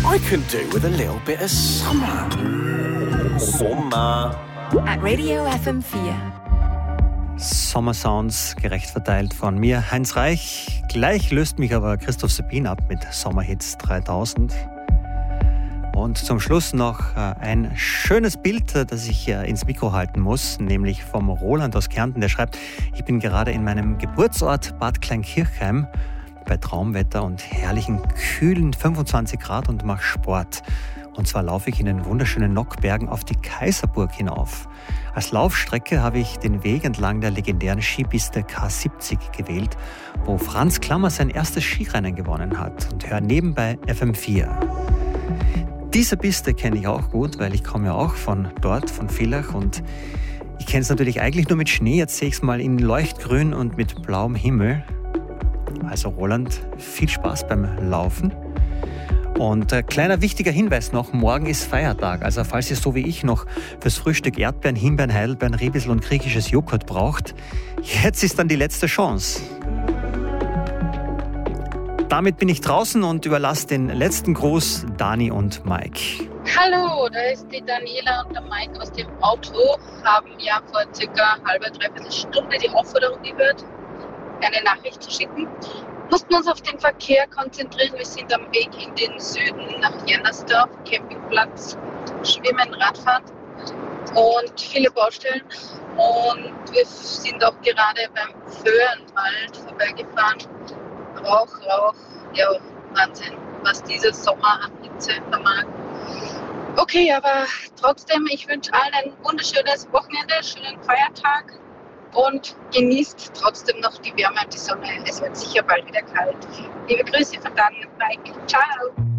I can do with a little bit of summer. Summer. At Radio FM4. Summer Sounds, gerecht verteilt von mir, Heinz Reich. Gleich löst mich aber Christoph Sabin ab mit Sommerhits 3000. Und zum Schluss noch ein schönes Bild, das ich ins Mikro halten muss, nämlich vom Roland aus Kärnten. Der schreibt, ich bin gerade in meinem Geburtsort Bad Kleinkirchheim bei Traumwetter und herrlichen, kühlen 25 Grad und mache Sport. Und zwar laufe ich in den wunderschönen Nockbergen auf die Kaiserburg hinauf. Als Laufstrecke habe ich den Weg entlang der legendären Skipiste K70 gewählt, wo Franz Klammer sein erstes Skirennen gewonnen hat, und höre nebenbei FM4. Diese Piste kenne ich auch gut, weil ich komme ja auch von dort, von Villach, und ich kenne es natürlich eigentlich nur mit Schnee. Jetzt sehe ich es mal in Leuchtgrün und mit blauem Himmel. Also Roland, viel Spaß beim Laufen. Und kleiner wichtiger Hinweis noch, morgen ist Feiertag. Also falls ihr so wie ich noch fürs Frühstück Erdbeeren, Himbeeren, Heidelbeeren, Riebissel und griechisches Joghurt braucht, jetzt ist dann die letzte Chance. Damit bin ich draußen und überlasse den letzten Gruß Dani und Mike. Hallo, da ist die Daniela und der Mike aus dem Auto. Haben ja vor circa dreiviertel Stunde die Aufforderung gehört, eine Nachricht zu schicken. Mussten uns auf den Verkehr konzentrieren. Wir sind am Weg in den Süden nach Jennersdorf, Campingplatz, Schwimmen, Radfahren und viele Baustellen. Und wir sind auch gerade beim Föhrenwald vorbeigefahren. Rauch, ja, Wahnsinn, was dieser Sommer an Hitze vermag. Okay, aber trotzdem, ich wünsche allen ein wunderschönes Wochenende, schönen Feiertag. Und genießt trotzdem noch die Wärme und die Sonne. Es wird sicher bald wieder kalt. Liebe Grüße von Daniel und Mike. Ciao!